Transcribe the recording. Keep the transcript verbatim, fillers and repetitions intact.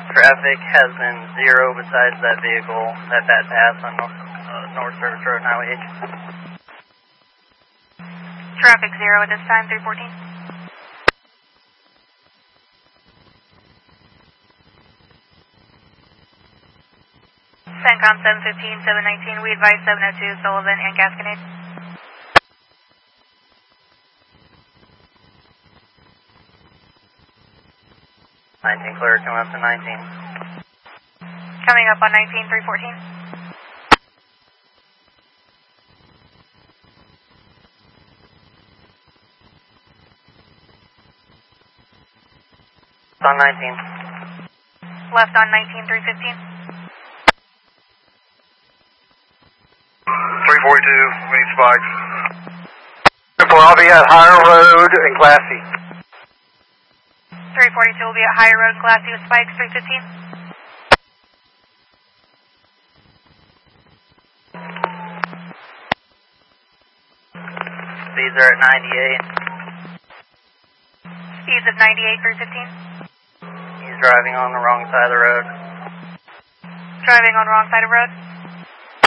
Traffic has been zero besides that vehicle at that pass on North, uh, North Service Road and Highway H. Traffic zero at this time, three fourteen. CENTCOM seven fifteen, seven nineteen, we advise seven oh two, Sullivan and Gasconade. nineteen clear, coming up to nineteen. Coming up on nineteen, three fourteen. On nineteen. Left on nineteen, three fifteen. three forty-two, we need spikes. I'll be at Higher Road and Glassy. three forty-two will be at Higher Road, Glassy with spikes, three fifteen. Speeds are at ninety-eight. Speeds of ninety-eight, three fifteen. He's driving on the wrong side of the road. Driving on wrong side of road.